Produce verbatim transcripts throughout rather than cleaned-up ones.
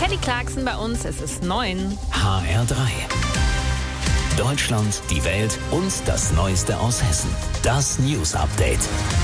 Kelly Clarkson bei uns, es ist neun. H R drei. Deutschland, die Welt und das Neueste aus Hessen. Das News Update.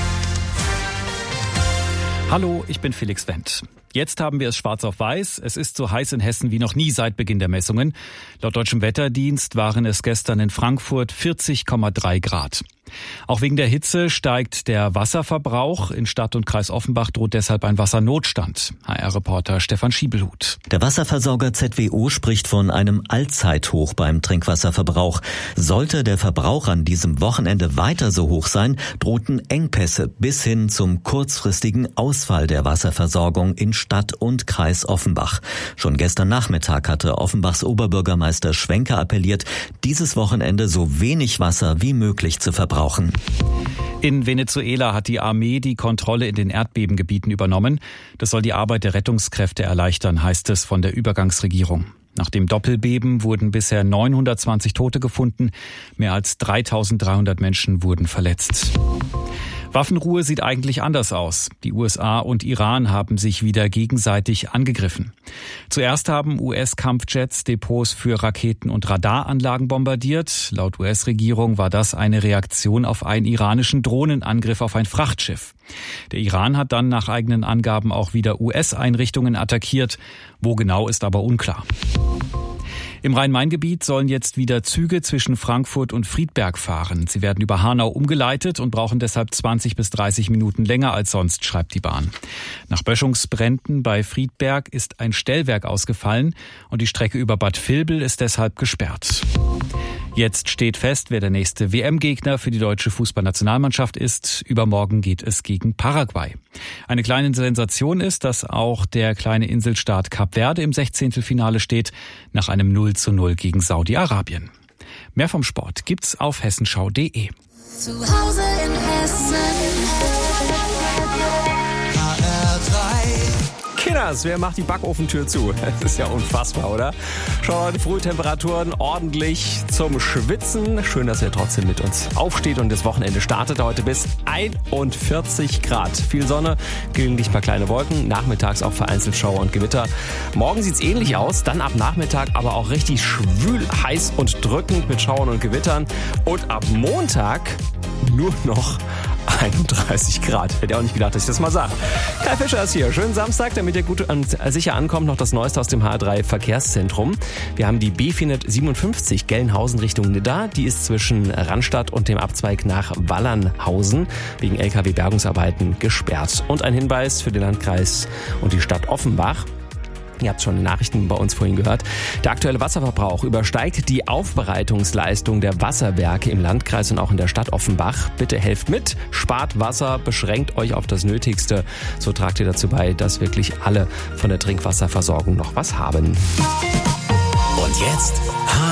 Hallo, ich bin Felix Wendt. Jetzt haben wir es schwarz auf weiß. Es ist so heiß in Hessen wie noch nie seit Beginn der Messungen. Laut deutschem Wetterdienst waren es gestern in Frankfurt vierzig Komma drei Grad. Auch wegen der Hitze steigt der Wasserverbrauch. In Stadt und Kreis Offenbach droht deshalb ein Wassernotstand. H R-Reporter Stefan Schiebelhut. Der Wasserversorger Z W O spricht von einem Allzeithoch beim Trinkwasserverbrauch. Sollte der Verbrauch an diesem Wochenende weiter so hoch sein, drohten Engpässe bis hin zum kurzfristigen Ausfall der Wasserversorgung in Stadt und Kreis Offenbach. Schon gestern Nachmittag hatte Offenbachs Oberbürgermeister Schwenker appelliert, dieses Wochenende so wenig Wasser wie möglich zu verbrauchen. In Venezuela hat die Armee die Kontrolle in den Erdbebengebieten übernommen. Das soll die Arbeit der Rettungskräfte erleichtern, heißt es von der Übergangsregierung. Nach dem Doppelbeben wurden bisher neunhundertzwanzig Tote gefunden. Mehr als dreitausenddreihundert Menschen wurden verletzt. Waffenruhe sieht eigentlich anders aus. Die U S A und Iran haben sich wieder gegenseitig angegriffen. Zuerst haben U S-Kampfjets Depots für Raketen- und Radaranlagen bombardiert. Laut U S-Regierung war das eine Reaktion auf einen iranischen Drohnenangriff auf ein Frachtschiff. Der Iran hat dann nach eigenen Angaben auch wieder U S-Einrichtungen attackiert. Wo genau, ist aber unklar. Im Rhein-Main-Gebiet sollen jetzt wieder Züge zwischen Frankfurt und Friedberg fahren. Sie werden über Hanau umgeleitet und brauchen deshalb zwanzig bis dreißig Minuten länger als sonst, schreibt die Bahn. Nach Böschungsbränden bei Friedberg ist ein Stellwerk ausgefallen und die Strecke über Bad Vilbel ist deshalb gesperrt. Jetzt steht fest, wer der nächste W M-Gegner für die deutsche Fußballnationalmannschaft ist. Übermorgen geht es gegen Paraguay. Eine kleine Sensation ist, dass auch der kleine Inselstaat Kap Verde im Sechzehntelfinale steht, nach einem null zu null gegen Saudi-Arabien. Mehr vom Sport gibt's auf hessenschau punkt de. Zu Hause in Hessen. H R drei. Kinders, wer macht die Backofentür zu? Das ist ja unfassbar, oder? Schon frühe Temperaturen ordentlich zum Schwitzen. Schön, dass ihr trotzdem mit uns aufsteht und das Wochenende startet heute bis einundvierzig Grad. Viel Sonne, gelegentlich ein paar kleine Wolken, nachmittags auch vereinzelt Schauer und Gewitter. Morgen sieht's ähnlich aus, dann ab Nachmittag aber auch richtig schwül, heiß und drückend mit Schauern und Gewittern. Und ab Montag nur noch einunddreißig Grad. Hätte auch nicht gedacht, dass ich das mal sage. Kai Fischer ist hier. Schönen Samstag, damit ihr gut und sicher ankommt. Noch das Neueste aus dem H R drei Verkehrszentrum. Wir haben die B vierhundertsiebenundfünfzig Gelnhausen Richtung Nidda. Die ist zwischen Randstadt und dem Abzweig nach Wallernhausen wegen L K W-Bergungsarbeiten gesperrt. Und ein Hinweis für den Landkreis und die Stadt Offenbach. Ihr habt schon Nachrichten bei uns vorhin gehört. Der aktuelle Wasserverbrauch übersteigt die Aufbereitungsleistung der Wasserwerke im Landkreis und auch in der Stadt Offenbach. Bitte helft mit, spart Wasser, beschränkt euch auf das Nötigste. So tragt ihr dazu bei, dass wirklich alle von der Trinkwasserversorgung noch was haben. Und jetzt